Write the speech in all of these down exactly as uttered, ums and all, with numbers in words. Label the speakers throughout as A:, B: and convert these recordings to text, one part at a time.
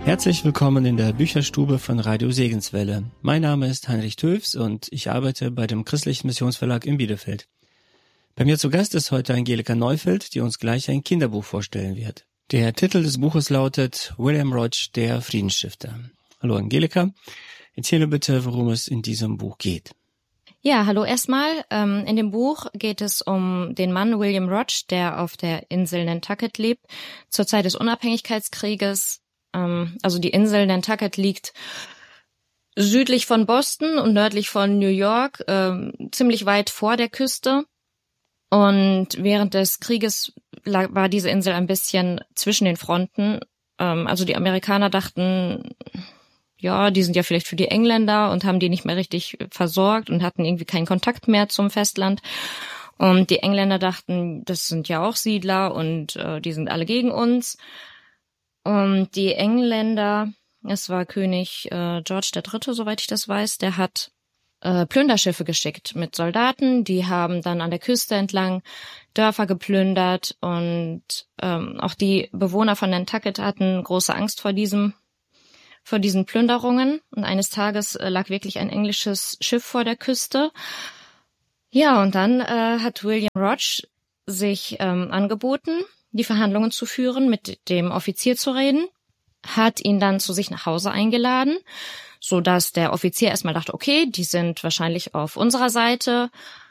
A: Herzlich willkommen in der Bücherstube von Radio Segenswelle. Mein Name ist Heinrich Töfs und ich arbeite bei dem Christlichen Missionsverlag in Bielefeld. Bei mir zu Gast ist heute Angelika Neufeld, die uns gleich ein Kinderbuch vorstellen wird. Der Titel des Buches lautet William Roach, der Friedensstifter. Hallo Angelika, erzähle bitte, worum es in diesem Buch geht.
B: Ja, hallo erstmal. Ähm, in dem Buch geht es um den Mann William Roach, der auf der Insel Nantucket lebt, zur Zeit des Unabhängigkeitskrieges. Ähm, also die Insel Nantucket liegt südlich von Boston und nördlich von New York, ähm, ziemlich weit vor der Küste. Und während des Krieges lag, war diese Insel ein bisschen zwischen den Fronten. Ähm, also die Amerikaner dachten, ja, die sind ja vielleicht für die Engländer und haben die nicht mehr richtig versorgt und hatten irgendwie keinen Kontakt mehr zum Festland. Und die Engländer dachten, das sind ja auch Siedler und äh, die sind alle gegen uns. Und die Engländer, es war König äh, George der Dritte, soweit ich das weiß, der hat äh, Plünderschiffe geschickt mit Soldaten. Die haben dann an der Küste entlang Dörfer geplündert und ähm, auch die Bewohner von Nantucket hatten große Angst vor diesem vor diesen Plünderungen. Und eines Tages äh, lag wirklich ein englisches Schiff vor der Küste. Ja, und dann äh, hat William Roach sich ähm, angeboten, die Verhandlungen zu führen, mit dem Offizier zu reden, hat ihn dann zu sich nach Hause eingeladen, so dass der Offizier erstmal dachte, okay, die sind wahrscheinlich auf unserer Seite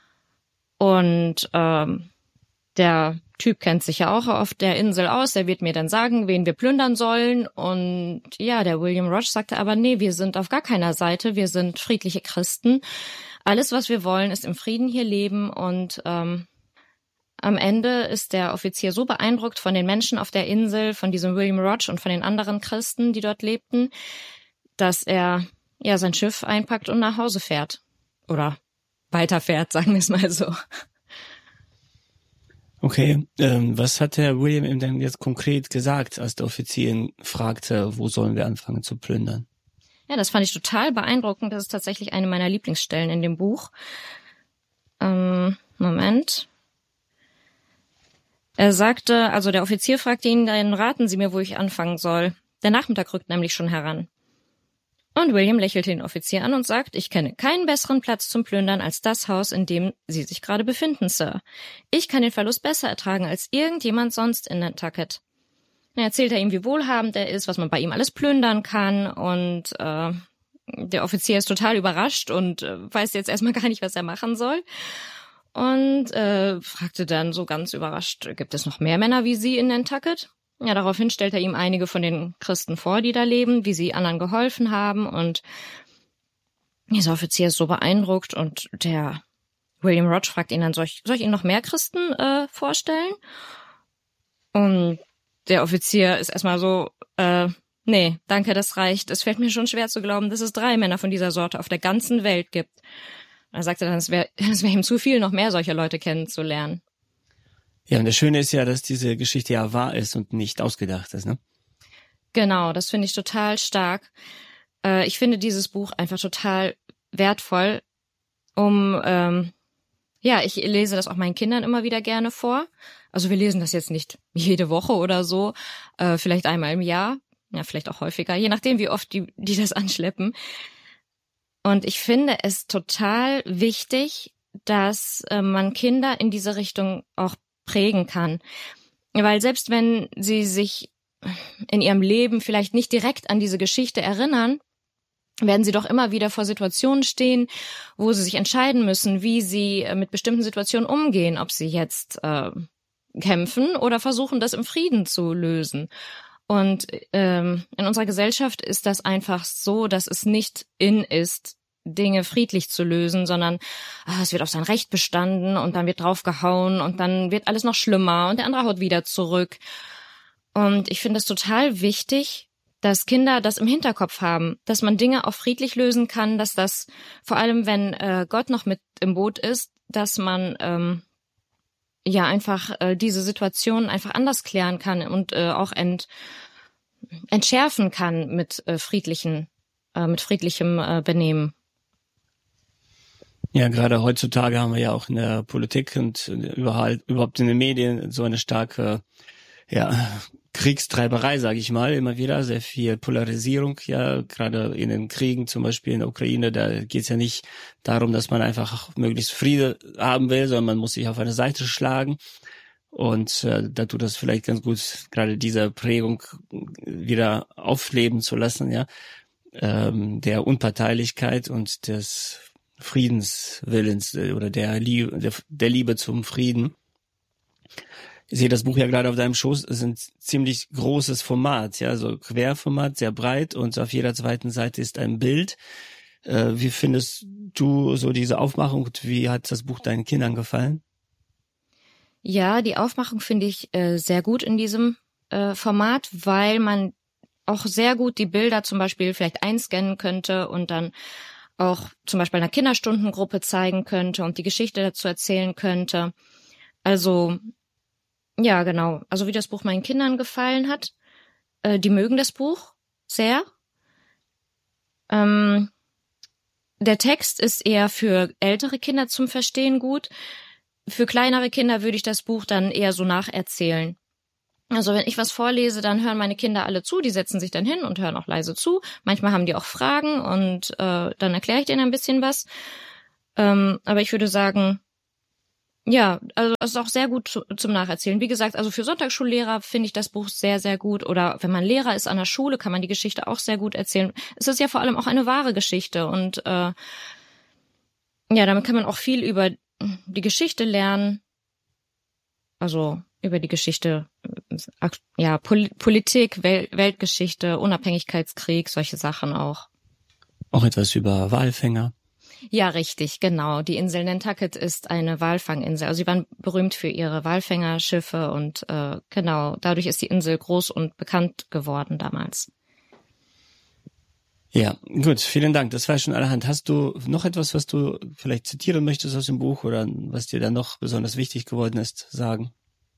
B: und ähm, der Typ kennt sich ja auch auf der Insel aus, der wird mir dann sagen, wen wir plündern sollen. Und ja, der William Roach sagte aber, nee, wir sind auf gar keiner Seite, wir sind friedliche Christen. Alles, was wir wollen, ist im Frieden hier leben. Und ähm, am Ende ist der Offizier so beeindruckt von den Menschen auf der Insel, von diesem William Roach und von den anderen Christen, die dort lebten, dass er ja sein Schiff einpackt und nach Hause fährt. Oder weiterfährt, sagen wir es mal so.
A: Okay, ähm, was hat der William ihm denn jetzt konkret gesagt, als der Offizier ihn fragte, wo sollen wir anfangen zu plündern?
B: Ja, das fand ich total beeindruckend. Das ist tatsächlich eine meiner Lieblingsstellen in dem Buch. Ähm, Moment. Er sagte, also der Offizier fragte ihn, dann raten Sie mir, wo ich anfangen soll. Der Nachmittag rückt nämlich schon heran. Und William lächelte den Offizier an und sagt, ich kenne keinen besseren Platz zum Plündern als das Haus, in dem Sie sich gerade befinden, Sir. Ich kann den Verlust besser ertragen als irgendjemand sonst in Nantucket. Dann erzählt er ihm, wie wohlhabend er ist, was man bei ihm alles plündern kann. Und äh, der Offizier ist total überrascht und äh, weiß jetzt erstmal gar nicht, was er machen soll. Und äh, fragte dann so ganz überrascht, gibt es noch mehr Männer wie Sie in Nantucket? Ja, daraufhin stellt er ihm einige von den Christen vor, die da leben, wie sie anderen geholfen haben. Und dieser Offizier ist so beeindruckt und der William Roach fragt ihn dann, soll ich, soll ich Ihnen noch mehr Christen äh, vorstellen? Und der Offizier ist erstmal so, äh, nee, danke, das reicht. Es fällt mir schon schwer zu glauben, dass es drei Männer von dieser Sorte auf der ganzen Welt gibt. Und er sagte dann, es wäre es wär ihm zu viel, noch mehr solcher Leute kennenzulernen.
A: Ja, und das Schöne ist ja, dass diese Geschichte ja wahr ist und nicht ausgedacht ist, ne?
B: Genau, das finde ich total stark. Äh, ich finde dieses Buch einfach total wertvoll, um, ähm, ja, ich lese das auch meinen Kindern immer wieder gerne vor. Also wir lesen das jetzt nicht jede Woche oder so, äh, vielleicht einmal im Jahr, ja, vielleicht auch häufiger, je nachdem, wie oft die, die das anschleppen. Und ich finde es total wichtig, dass äh, man Kinder in diese Richtung auch prägen kann. Weil selbst wenn sie sich in ihrem Leben vielleicht nicht direkt an diese Geschichte erinnern, werden sie doch immer wieder vor Situationen stehen, wo sie sich entscheiden müssen, wie sie mit bestimmten Situationen umgehen, ob sie jetzt äh, kämpfen oder versuchen, das im Frieden zu lösen. Und ähm, in unserer Gesellschaft ist das einfach so, dass es nicht in ist, Dinge friedlich zu lösen, sondern ah, es wird auf sein Recht bestanden und dann wird draufgehauen und dann wird alles noch schlimmer und der andere haut wieder zurück. Und ich finde es total wichtig, dass Kinder das im Hinterkopf haben, dass man Dinge auch friedlich lösen kann, dass das, vor allem wenn äh, Gott noch mit im Boot ist, dass man ähm, ja einfach äh, diese Situation einfach anders klären kann und äh, auch ent, entschärfen kann mit äh, friedlichen, äh, mit friedlichem äh, Benehmen.
A: Ja, gerade heutzutage haben wir ja auch in der Politik und überall, überhaupt in den Medien so eine starke ja, Kriegstreiberei, sage ich mal, immer wieder, sehr viel Polarisierung, ja, gerade in den Kriegen, zum Beispiel in der Ukraine, da geht es ja nicht darum, dass man einfach möglichst Friede haben will, sondern man muss sich auf eine Seite schlagen. Und äh, da tut das vielleicht ganz gut, gerade diese Prägung wieder aufleben zu lassen, ja, ähm, der Unparteilichkeit und des Friedenswillens äh, oder der Liebe, der, der Liebe zum Frieden. Ich sehe das Buch ja gerade auf deinem Schoß, es ist ein ziemlich großes Format, ja, so Querformat, sehr breit, und auf jeder zweiten Seite ist ein Bild. Äh, wie findest du so diese Aufmachung und wie hat das Buch deinen Kindern gefallen?
B: Ja, die Aufmachung finde ich äh, sehr gut in diesem äh, Format, weil man auch sehr gut die Bilder zum Beispiel vielleicht einscannen könnte und dann auch zum Beispiel einer Kinderstundengruppe zeigen könnte und die Geschichte dazu erzählen könnte. Also ja, genau. Also wie das Buch meinen Kindern gefallen hat. Äh, die mögen das Buch sehr. Ähm, der Text ist eher für ältere Kinder zum Verstehen gut. Für kleinere Kinder würde ich das Buch dann eher so nacherzählen. Also wenn ich was vorlese, dann hören meine Kinder alle zu, die setzen sich dann hin und hören auch leise zu. Manchmal haben die auch Fragen und äh, dann erkläre ich denen ein bisschen was. Ähm, aber ich würde sagen, ja, also es ist auch sehr gut zu, zum Nacherzählen. Wie gesagt, also für Sonntagsschullehrer finde ich das Buch sehr, sehr gut. Oder wenn man Lehrer ist an der Schule, kann man die Geschichte auch sehr gut erzählen. Es ist ja vor allem auch eine wahre Geschichte und äh, ja, damit kann man auch viel über die Geschichte lernen, also über die Geschichte, ja, Pol- Politik, Wel- Weltgeschichte, Unabhängigkeitskrieg, solche Sachen auch.
A: Auch etwas über Walfänger.
B: Ja, richtig, genau. Die Insel Nantucket ist eine Walfanginsel. Also sie waren berühmt für ihre Walfängerschiffe und äh, genau, dadurch ist die Insel groß und bekannt geworden damals.
A: Ja, gut, vielen Dank. Das war schon allerhand. Hast du noch etwas, was du vielleicht zitieren möchtest aus dem Buch oder was dir da noch besonders wichtig geworden ist, sagen?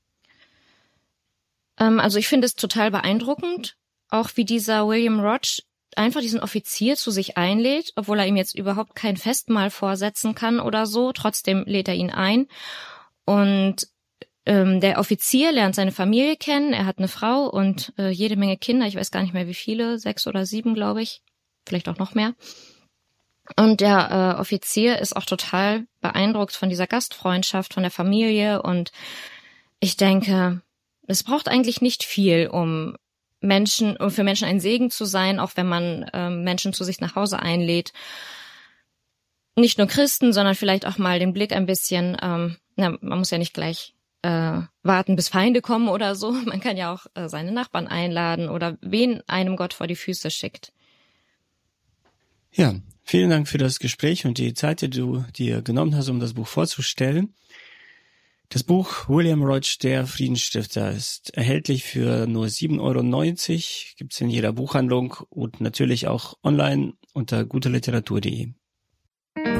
B: Ähm, also ich finde es total beeindruckend, auch wie dieser William Roach einfach diesen Offizier zu sich einlädt, obwohl er ihm jetzt überhaupt kein Festmahl vorsetzen kann oder so. Trotzdem lädt er ihn ein. Und ähm, der Offizier lernt seine Familie kennen. Er hat eine Frau und äh, jede Menge Kinder. Ich weiß gar nicht mehr wie viele, sechs oder sieben, glaube ich. Vielleicht auch noch mehr. Und der äh, Offizier ist auch total beeindruckt von dieser Gastfreundschaft, von der Familie. Und ich denke, es braucht eigentlich nicht viel, um Menschen, um für Menschen ein Segen zu sein, auch wenn man ähm, Menschen zu sich nach Hause einlädt. Nicht nur Christen, sondern vielleicht auch mal den Blick ein bisschen, ähm, na, man muss ja nicht gleich äh, warten, bis Feinde kommen oder so. Man kann ja auch äh, seine Nachbarn einladen oder wen einem Gott vor die Füße schickt.
A: Ja, vielen Dank für das Gespräch und die Zeit, die du dir genommen hast, um das Buch vorzustellen. Das Buch William Roach, der Friedensstifter, ist erhältlich für nur sieben Euro neunzig, gibt's in jeder Buchhandlung und natürlich auch online unter guteliteratur punkt de.